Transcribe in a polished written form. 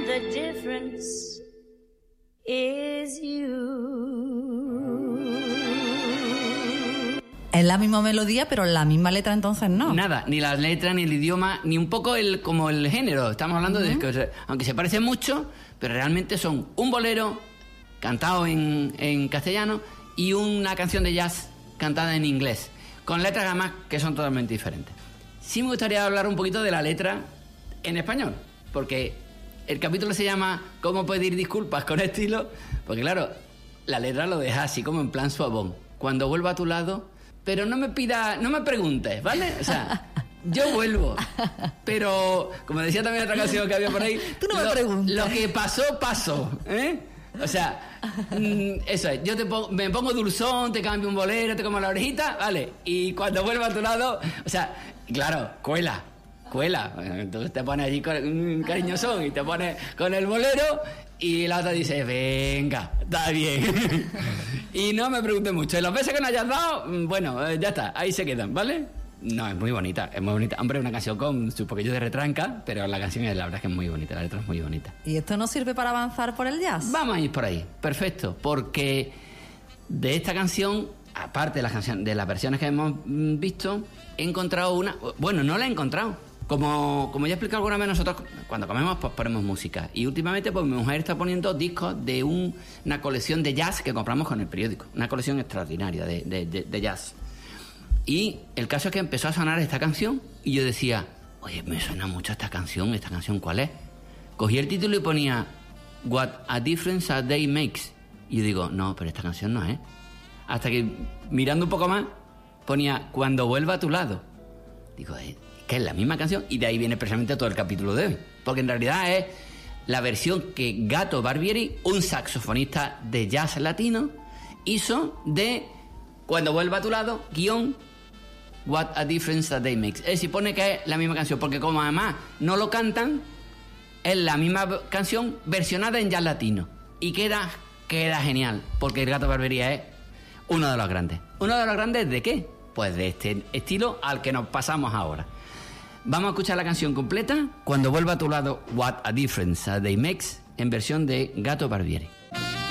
the difference is you. Es la misma melodía, pero la misma letra entonces no. Nada, ni la letra, ni el idioma, ni un poco como el género. Estamos hablando de que, aunque se parecen mucho, pero realmente son un bolero cantado en castellano y una canción de jazz cantada en inglés, con letras además que son totalmente diferentes. Sí me gustaría hablar un poquito de la letra en español, porque el capítulo se llama ¿Cómo pedir disculpas con estilo? Porque claro, la letra lo deja así como en plan suavón. Cuando vuelva a tu lado, pero no me preguntes, ¿vale? O sea, yo vuelvo. Pero, como decía también otra canción que había por ahí, tú no me preguntes. Lo que pasó, pasó, ¿eh? O sea, eso es, me pongo dulzón, te cambio un bolero, te como la orejita, vale, y cuando vuelva a tu lado, o sea, claro, cuela, entonces te pones allí con un cariñosón y te pones con el bolero y la otra dice, venga, está bien. Y no me preguntes mucho, y las veces que no hayas dado, bueno, ya está, ahí se quedan, ¿vale? No, es muy bonita. Hombre, es una canción con su poquillo de retranca, pero la canción la verdad es que es muy bonita, la letra es muy bonita. ¿Y esto nos sirve para avanzar por el jazz? Vamos a ir por ahí, perfecto, porque de esta canción, aparte de las versiones que hemos visto, he encontrado una... Bueno, no la he encontrado. Como ya he explicado alguna vez, nosotros cuando comemos pues ponemos música. Y últimamente pues mi mujer está poniendo discos de una colección de jazz que compramos con el periódico. Una colección extraordinaria de jazz. Y el caso es que empezó a sonar esta canción y yo decía, oye, me suena mucho esta canción ¿cuál es? Cogí el título y ponía What a Difference a Day Makes. Y yo digo, no, pero esta canción no es. Hasta que mirando un poco más ponía Cuando vuelva a tu lado. Digo, que es la misma canción, y de ahí viene precisamente todo el capítulo de hoy, porque en realidad es la versión que Gato Barbieri, un saxofonista de jazz latino, hizo de Cuando vuelva a tu lado, What a Difference a Day Makes. Es decir, pone que es la misma canción, porque como además no lo cantan, es la misma canción versionada en jazz latino, y queda genial, porque el Gato Barbieri es uno de los grandes. ¿Uno de los grandes de qué? Pues de este estilo al que nos pasamos ahora. Vamos a escuchar la canción completa, Cuando vuelva a tu lado, What a Difference a Day Makes, en versión de Gato Barbieri.